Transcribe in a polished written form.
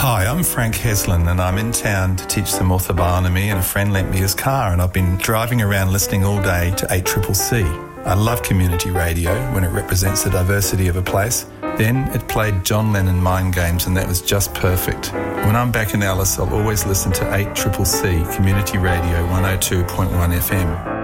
Hi, I'm Frank Heslin and I'm in town to teach some orthobiology, and a friend lent me his car and I've been driving around listening all day to 8CCC. I love community radio when it represents the diversity of a place. Then it played John Lennon Mind Games and that was just perfect. When I'm back in Alice, I'll always listen to 8CCC Community Radio 102.1 FM.